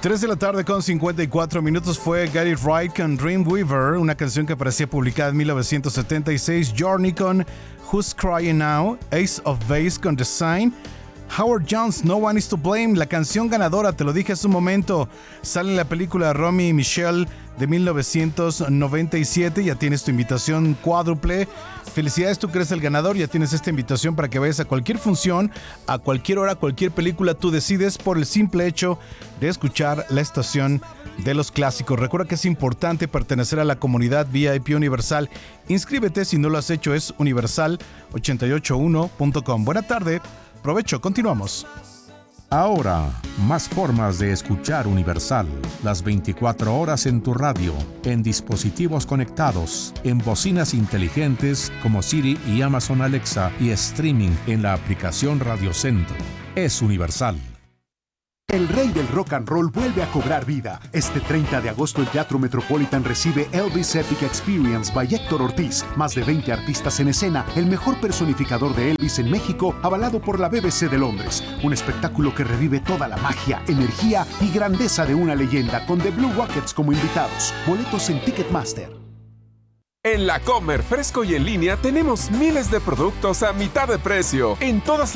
3 de la tarde con 54 minutos fue Get It Right con Dreamweaver, una canción que aparecía publicada en 1976, Journey con Who's Crying Now, Ace of Base con Design, Howard Jones, No One Is to Blame, la canción ganadora, te lo dije hace un momento, sale en la película Romy y Michelle de 1997, ya tienes tu invitación cuádruple. Felicidades, tú que eres el ganador, ya tienes esta invitación para que vayas a cualquier función, a cualquier hora, cualquier película, tú decides por el simple hecho de escuchar la estación de los clásicos. Recuerda que es importante pertenecer a la comunidad VIP Universal. Inscríbete si no lo has hecho, es universal881.com. Buena tarde, provecho, continuamos. Ahora, más formas de escuchar Universal. Las 24 horas en tu radio, en dispositivos conectados, en bocinas inteligentes como Siri y Amazon Alexa y streaming en la aplicación Radio Centro. Es Universal. El rey del rock and roll vuelve a cobrar vida. Este 30 de agosto el Teatro Metropolitan recibe Elvis Epic Experience by Héctor Ortiz. Más de 20 artistas en escena, el mejor personificador de Elvis en México, avalado por la BBC de Londres. Un espectáculo que revive toda la magia, energía y grandeza de una leyenda, con The Blue Rockets como invitados. Boletos en Ticketmaster. En La Comer, fresco y en línea, tenemos miles de productos a mitad de precio en todas